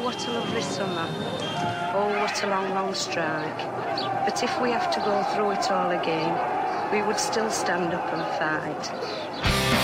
what a lovely summer. Oh, what a long, long strike. But if we have to go through it all again, we would still stand up and fight.